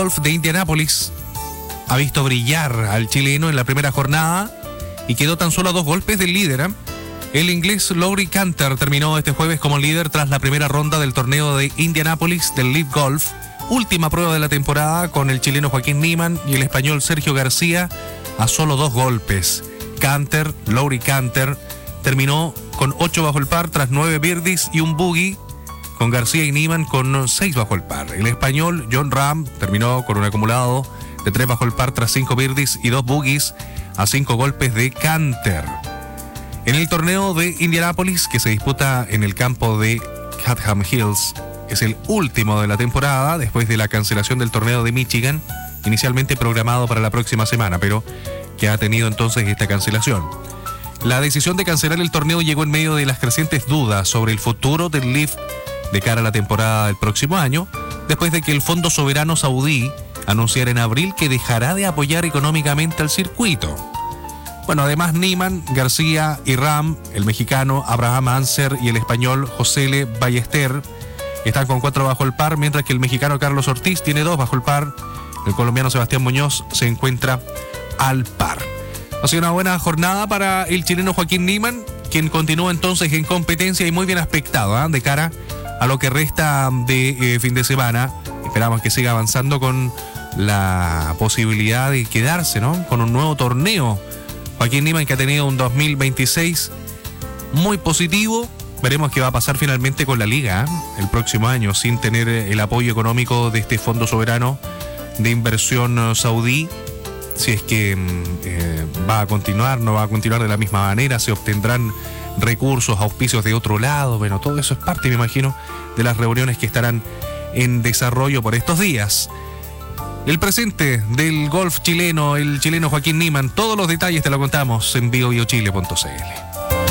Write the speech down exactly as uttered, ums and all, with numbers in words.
Golf de Indianápolis ha visto brillar al chileno en la primera jornada y quedó tan solo a dos golpes del líder, ¿eh? El inglés Lowry Canter terminó este jueves como líder tras la primera ronda del torneo de Indianápolis del Live Golf, última prueba de la temporada, con el chileno Joaquín Niemann y el español Sergio García a solo dos golpes. Canter, Lowry Canter, terminó con ocho bajo el par tras nueve birdies y un bogey, con García y Niemann con seis bajo el par. El español Jon Rahm terminó con un acumulado de tres bajo el par tras cinco birdies y dos bogeys a cinco golpes de Canter. En el torneo de Indianápolis, que se disputa en el campo de Chatham Hills, es el último de la temporada después de la cancelación del torneo de Michigan, inicialmente programado para la próxima semana, pero que ha tenido entonces esta cancelación. La decisión de cancelar el torneo llegó en medio de las crecientes dudas sobre el futuro del L I V de cara a la temporada del próximo año, después de que el Fondo Soberano Saudí anunciara en abril que dejará de apoyar económicamente al circuito. Bueno, además Niemann, García y Rahm, el mexicano Abraham Ancer y el español Josele Ballester están con cuatro bajo el par, mientras que el mexicano Carlos Ortiz tiene dos bajo el par. El colombiano Sebastián Muñoz se encuentra al par. Ha sido una buena jornada para el chileno Joaquín Niemann, quien continúa entonces en competencia y muy bien aspectado, ¿eh? de cara a lo que resta de eh, fin de semana. Esperamos que siga avanzando con la posibilidad de quedarse, ¿no?, con un nuevo torneo. Joaquín Niemann, que ha tenido un dos mil veintiséis muy positivo. Veremos qué va a pasar finalmente con la liga, ¿eh? el próximo año, sin tener el apoyo económico de este Fondo Soberano de Inversión Saudí. Si es que eh, va a continuar, no va a continuar de la misma manera, se obtendrán recursos, auspicios de otro lado. Bueno, todo eso es parte, me imagino, de las reuniones que estarán en desarrollo por estos días. El presente del golf chileno, el chileno Joaquín Niemann, todos los detalles te lo contamos en bio bio chile punto c l.